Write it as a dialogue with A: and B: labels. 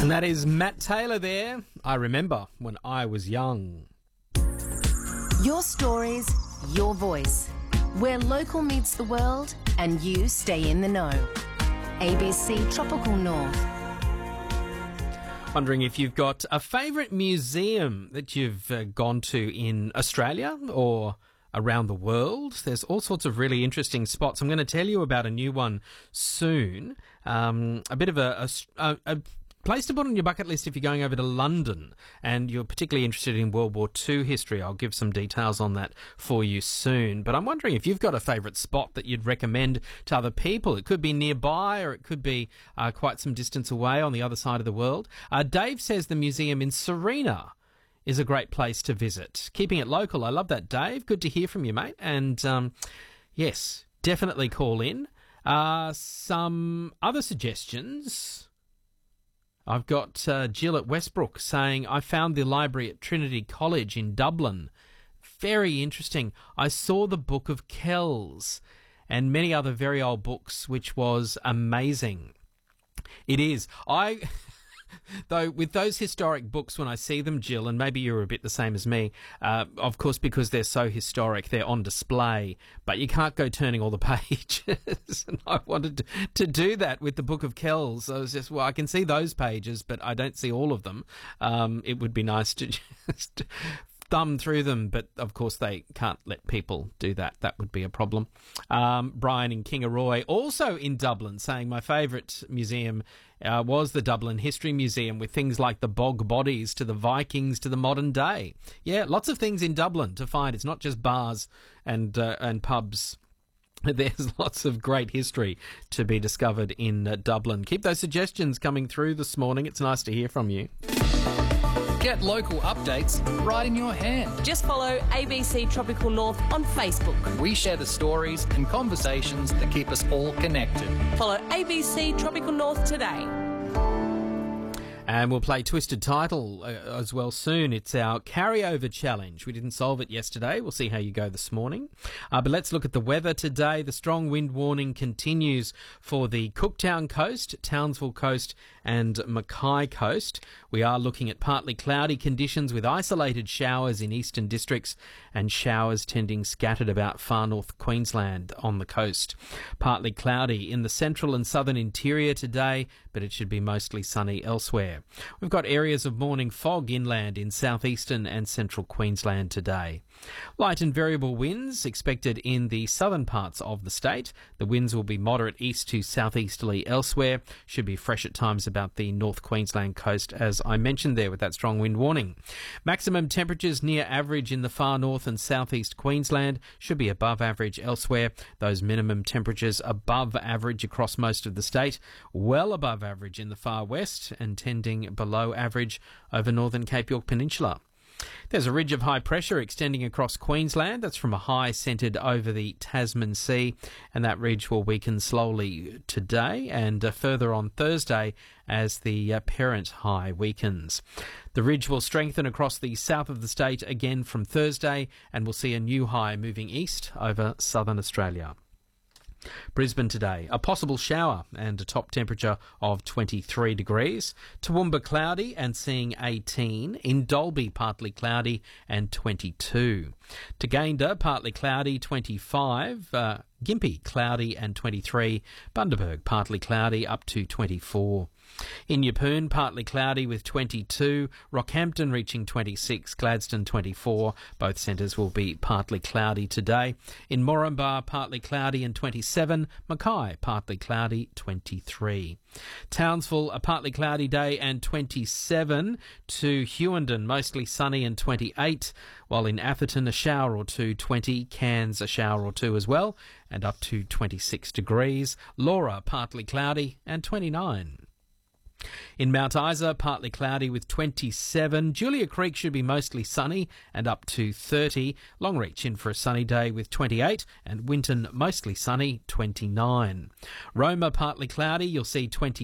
A: And that is Matt Taylor there. I remember when I was young.
B: Your stories, your voice. Where local meets the world and you stay in the know. ABC Tropical North.
A: Wondering if you've got a favourite museum that you've gone to in Australia or around the world. There's all sorts of really interesting spots. I'm going to tell you about a new one soon. A bit of a place to put on your bucket list if you're going over to London and you're particularly interested in World War II history. I'll give some details on that for you soon. But I'm wondering if you've got a favourite spot that you'd recommend to other people. It could be nearby or it could be quite some distance away on the other side of the world. Dave says the museum in Serena is a great place to visit. Keeping it local. I love that, Dave. Good to hear from you, mate. And yes, definitely call in. Some other suggestions. I've got Jill at Westbrook saying, I found the library at Trinity College in Dublin. Very interesting. I saw the Book of Kells and many other very old books, which was amazing. It is. Though with those historic books, when I see them, Jill, and maybe you're a bit the same as me, of course, because they're so historic, they're on display, but you can't go turning all the pages. And I wanted to do that with the Book of Kells. I was just, well, I can see those pages, but I don't see all of them. It would be nice to just thumb through them, but of course they can't let people do that. That would be a problem. Brian in Kingaroy, also in Dublin, saying my favourite museum was the Dublin History Museum, with things like the bog bodies to the Vikings to the modern day. Yeah, lots of things in Dublin to find. It's not just bars and pubs. There's lots of great history to be discovered in Dublin. Keep those suggestions coming through this morning. It's nice to hear from you.
C: Get local updates right in your hand.
D: Just follow ABC Tropical North on Facebook.
C: We share the stories and conversations that keep us all connected.
D: Follow ABC Tropical North today.
A: And we'll play Twisted Title as well soon. It's our carryover challenge. We didn't solve it yesterday. We'll see how you go this morning. But let's look at the weather today. The strong wind warning continues for the Cooktown coast, Townsville coast and Mackay coast. We are looking at partly cloudy conditions with isolated showers in eastern districts and showers tending scattered about far north Queensland on the coast. Partly cloudy in the central and southern interior today, but it should be mostly sunny elsewhere. We've got areas of morning fog inland in southeastern and central Queensland today. Light and variable winds expected in the southern parts of the state. The winds will be moderate east to southeasterly elsewhere. Should be fresh at times about the North Queensland coast, as I mentioned there with that strong wind warning. Maximum temperatures near average in the far north and southeast Queensland. Should be above average elsewhere. Those minimum temperatures above average across most of the state. Well above average in the far west and tending below average over northern Cape York Peninsula. There's a ridge of high pressure extending across Queensland. That's from a high centred over the Tasman Sea, and that ridge will weaken slowly today and further on Thursday as the parent high weakens. The ridge will strengthen across the south of the state again from Thursday, and we'll see a new high moving east over southern Australia. Brisbane today, a possible shower and a top temperature of 23 degrees. Toowoomba cloudy and seeing 18. In Dalby, partly cloudy and 22. Toogainda, partly cloudy, 25. Gympie, cloudy and 23. Bundaberg, partly cloudy, up to 24. In Yeppoon, partly cloudy with 22. Rockhampton reaching 26. Gladstone, 24. Both centres will be partly cloudy today. In Moranbah, partly cloudy and 27. Mackay, partly cloudy, 23. Townsville, a partly cloudy day and 27. To Hughenden, mostly sunny and 28. While in Atherton, a shower or two, 20. Cairns, a shower or two as well, and up to 26 degrees. Laura, partly cloudy and 29. In Mount Isa, partly cloudy with 27. Julia Creek should be mostly sunny and up to 30. Longreach in for a sunny day with 28. And Winton, mostly sunny, 29. Roma, partly cloudy. You'll see 20.